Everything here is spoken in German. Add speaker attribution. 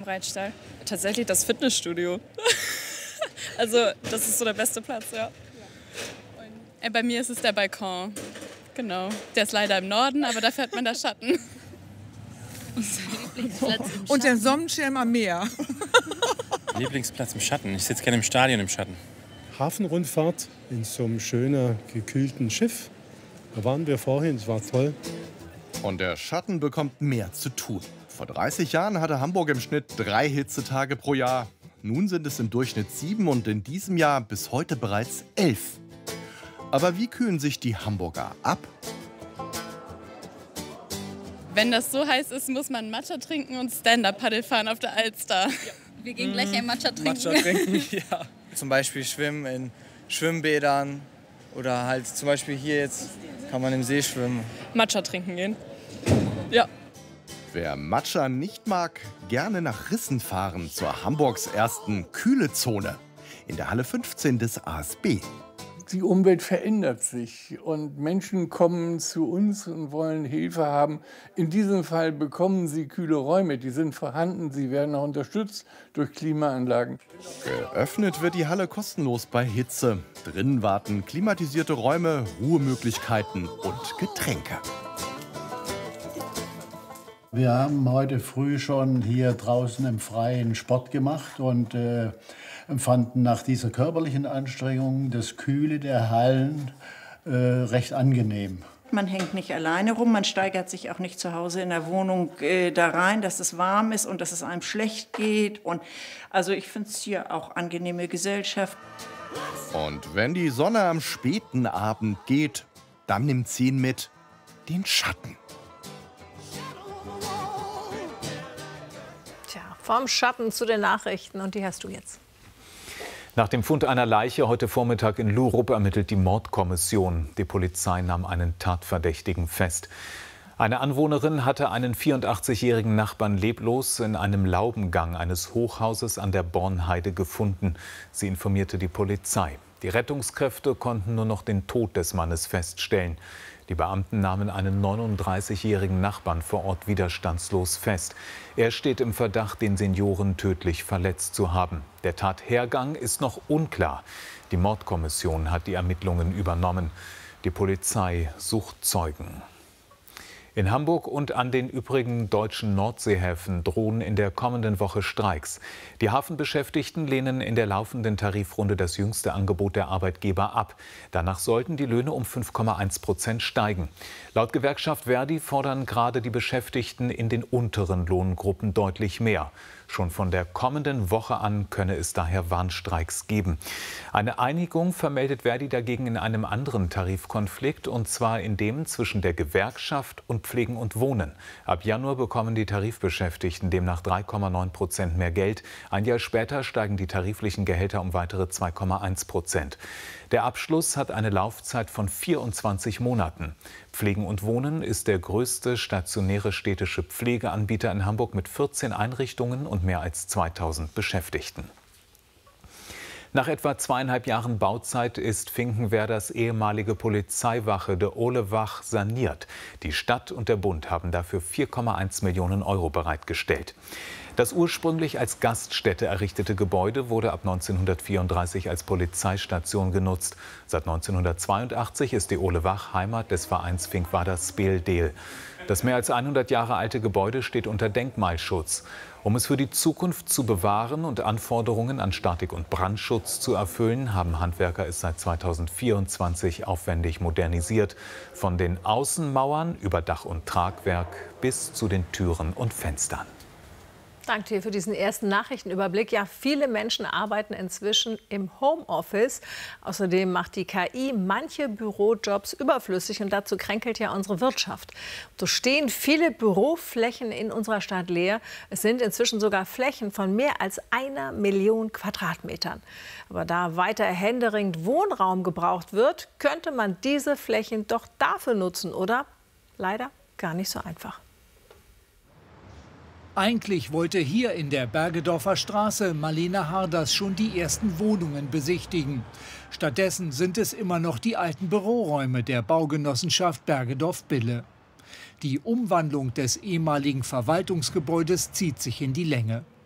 Speaker 1: bereitstelle? Tatsächlich das Fitnessstudio. Also das ist so der beste Platz, ja. Bei mir ist es der Balkon. Genau. Der ist leider im Norden, aber dafür hat man da Schatten.
Speaker 2: Und der Sonnenschirm am Meer.
Speaker 3: Lieblingsplatz im Schatten. Ich sitze gerne im Stadion im Schatten.
Speaker 4: Hafenrundfahrt in so einem schönen, gekühlten Schiff. Da waren wir vorhin, es war toll.
Speaker 5: Und der Schatten bekommt mehr zu tun. Vor 30 Jahren hatte Hamburg im Schnitt 3 Hitzetage pro Jahr. Nun sind es im Durchschnitt 7 und in diesem Jahr bis heute bereits 11. Aber wie kühlen sich die Hamburger ab?
Speaker 1: Wenn das so heiß ist, muss man Matcha trinken und Stand-Up-Paddle fahren auf der Alster. Ja.
Speaker 6: Wir gehen gleich ein Matcha trinken.
Speaker 7: Matcha trinken, ja. Zum Beispiel schwimmen in Schwimmbädern oder halt zum Beispiel hier jetzt kann man im See schwimmen.
Speaker 1: Matcha trinken gehen. Ja.
Speaker 5: Wer Matcha nicht mag, gerne nach Rissen fahren zur Hamburgs ersten Kühlezone in der Halle 15 des ASB.
Speaker 8: Die Umwelt verändert sich und Menschen kommen zu uns und wollen Hilfe haben. In diesem Fall bekommen sie kühle Räume, die sind vorhanden, sie werden auch unterstützt durch Klimaanlagen.
Speaker 5: Geöffnet wird die Halle kostenlos bei Hitze. Drinnen warten klimatisierte Räume, Ruhemöglichkeiten und Getränke.
Speaker 9: Wir haben heute früh schon hier draußen im Freien Sport gemacht und empfanden nach dieser körperlichen Anstrengung das Kühle der Hallen recht angenehm.
Speaker 10: Man hängt nicht alleine rum, man steigert sich auch nicht zu Hause in der Wohnung da rein, dass es warm ist und dass es einem schlecht geht. Und also ich finde es hier auch angenehme Gesellschaft.
Speaker 5: Und wenn die Sonne am späten Abend geht, dann nimmt sie ihn mit, den Schatten.
Speaker 11: Tja, vom Schatten zu den Nachrichten und die hast du jetzt.
Speaker 12: Nach dem Fund einer Leiche heute Vormittag in Lurup ermittelt die Mordkommission. Die Polizei nahm einen Tatverdächtigen fest. Eine Anwohnerin hatte einen 84-jährigen Nachbarn leblos in einem Laubengang eines Hochhauses an der Bornheide gefunden. Sie informierte die Polizei. Die Rettungskräfte konnten nur noch den Tod des Mannes feststellen. Die Beamten nahmen einen 39-jährigen Nachbarn vor Ort widerstandslos fest. Er steht im Verdacht, den Senioren tödlich verletzt zu haben. Der Tathergang ist noch unklar. Die Mordkommission hat die Ermittlungen übernommen. Die Polizei sucht Zeugen. In Hamburg und an den übrigen deutschen Nordseehäfen drohen in der kommenden Woche Streiks. Die Hafenbeschäftigten lehnen in der laufenden Tarifrunde das jüngste Angebot der Arbeitgeber ab. Danach sollten die Löhne um 5,1% steigen. Laut Gewerkschaft Verdi fordern gerade die Beschäftigten in den unteren Lohngruppen deutlich mehr. Schon von der kommenden Woche an könne es daher Warnstreiks geben. Eine Einigung vermeldet Verdi dagegen in einem anderen Tarifkonflikt, und zwar in dem zwischen der Gewerkschaft und Pflegen und Wohnen. Ab Januar bekommen die Tarifbeschäftigten demnach 3,9% mehr Geld. Ein Jahr später steigen die tariflichen Gehälter um weitere 2,1%. Der Abschluss hat eine Laufzeit von 24 Monaten. Pflegen und Wohnen ist der größte stationäre städtische Pflegeanbieter in Hamburg mit 14 Einrichtungen und mehr als 2000 Beschäftigten. Nach etwa 2,5 Jahren Bauzeit ist Finkenwerders ehemalige Polizeiwache de Olewach saniert. Die Stadt und der Bund haben dafür 4,1 Millionen Euro bereitgestellt. Das ursprünglich als Gaststätte errichtete Gebäude wurde ab 1934 als Polizeistation genutzt. Seit 1982 ist die Olewach Heimat des Vereins Finkenwerder Speldeel. Das mehr als 100 Jahre alte Gebäude steht unter Denkmalschutz. Um es für die Zukunft zu bewahren und Anforderungen an Statik- und Brandschutz zu erfüllen, haben Handwerker es seit 2024 aufwendig modernisiert. Von den Außenmauern über Dach und Tragwerk bis zu den Türen und Fenstern.
Speaker 11: Danke dir für diesen ersten Nachrichtenüberblick. Ja, viele Menschen arbeiten inzwischen im Homeoffice. Außerdem macht die KI manche Bürojobs überflüssig und dazu kränkelt ja unsere Wirtschaft. So stehen viele Büroflächen in unserer Stadt leer. Es sind inzwischen sogar Flächen von mehr als 1 Million Quadratmetern. Aber da weiter händeringend Wohnraum gebraucht wird, könnte man diese Flächen doch dafür nutzen, oder? Leider gar nicht so einfach.
Speaker 13: Eigentlich wollte hier in der Bergedorfer Straße Marlene Harders schon die ersten Wohnungen besichtigen. Stattdessen sind es immer noch die alten Büroräume der Baugenossenschaft Bergedorf-Bille. Die Umwandlung des ehemaligen Verwaltungsgebäudes zieht sich in die Länge.